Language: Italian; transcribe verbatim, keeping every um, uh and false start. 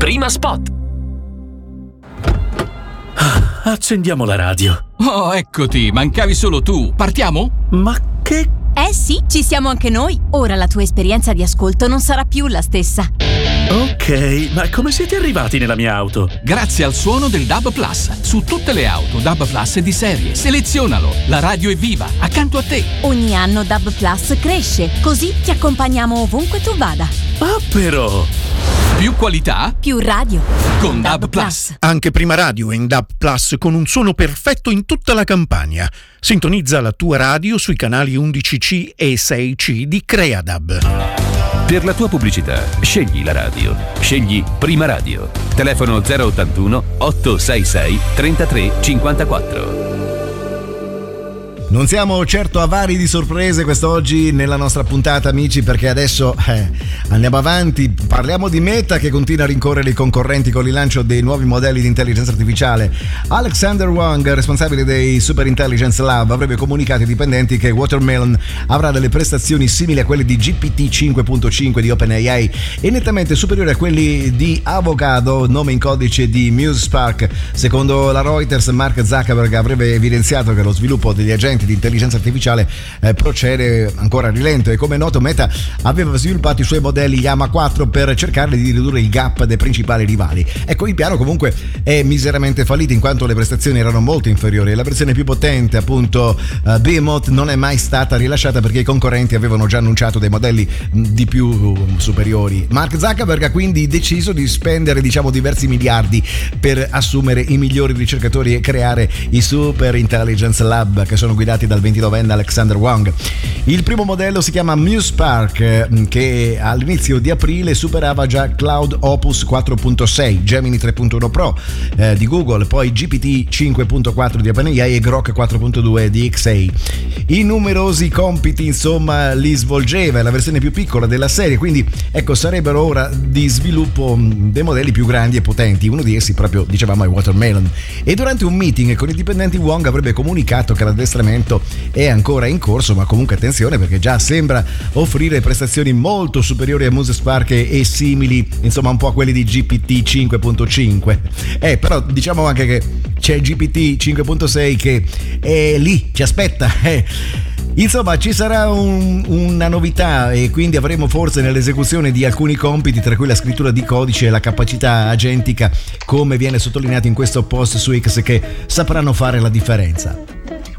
Prima spot. Accendiamo la radio. Oh, eccoti, mancavi solo tu. Partiamo? Ma che... Eh sì, ci siamo anche noi. Ora la tua esperienza di ascolto non sarà più la stessa. Ok, ma come siete arrivati nella mia auto? Grazie al suono del D A B Plus. Su tutte le auto D A B Plus è di serie. Selezionalo. La radio è viva, accanto a te. Ogni anno D A B Plus cresce, così ti accompagniamo ovunque tu vada. Ah, però... Più qualità, più radio con D A B Plus. Anche Prima Radio è in D A B Plus con un suono perfetto in tutta la Campania. Sintonizza la tua radio sui canali undici C e sei C di Creadab. Per la tua pubblicità, scegli la radio. Scegli Prima Radio. Telefono zero ottantuno ottocentosessantasei trentatré cinquantaquattro. Non siamo certo avari di sorprese quest'oggi nella nostra puntata, amici, perché adesso eh, andiamo avanti. Parliamo di Meta, che continua a rincorrere i concorrenti con il lancio dei nuovi modelli di intelligenza artificiale. Alexander Wang, responsabile dei Super Intelligence Lab, avrebbe comunicato ai dipendenti che Watermelon avrà delle prestazioni simili a quelle di G P T cinque punto cinque di OpenAI e nettamente superiori a quelli di Avocado, nome in codice di MuseSpark. Secondo la Reuters, Mark Zuckerberg avrebbe evidenziato che lo sviluppo degli agenti di intelligenza artificiale eh, procede ancora a rilento e, come è noto, Meta aveva sviluppato i suoi modelli Llama quattro per cercare di ridurre il gap dei principali rivali. Ecco, il piano comunque è miseramente fallito in quanto le prestazioni erano molto inferiori. La versione più potente, appunto uh, Behemoth, non è mai stata rilasciata perché i concorrenti avevano già annunciato dei modelli di più uh, superiori. Mark Zuckerberg ha quindi deciso di spendere, diciamo, diversi miliardi per assumere i migliori ricercatori e creare i Super Intelligence Lab, che sono guidati dal ventinovenne Alexander Wang. Il primo modello si chiama MuseSpark, che all'inizio di aprile superava già Cloud Opus quattro punto sei, Gemini tre punto uno Pro eh, di Google, poi G P T cinque punto quattro di OpenAI e Grok quattro punto due di X A. I numerosi compiti, insomma, li svolgeva, è la versione più piccola della serie, quindi ecco, sarebbero ora di sviluppo dei modelli più grandi e potenti. Uno di essi, proprio dicevamo, è Watermelon. E durante un meeting con i dipendenti, Wang avrebbe comunicato che l'addestramento è ancora in corso, ma comunque attenzione, perché già sembra offrire prestazioni molto superiori a MuseSpark e simili, insomma, un po' a quelli di G P T cinque punto cinque. Eh, però diciamo anche che c'è G P T cinque punto sei che è lì, ci aspetta. Eh. Insomma, ci sarà un, una novità e quindi avremo forse nell'esecuzione di alcuni compiti, tra cui la scrittura di codice e la capacità agentica, come viene sottolineato in questo post su X, che sapranno fare la differenza.